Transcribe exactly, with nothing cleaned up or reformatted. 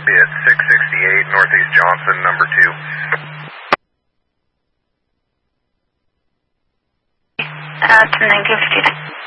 be at six sixty-eight Northeast Johnson, number two. Uh, to nineteen fifty-nine.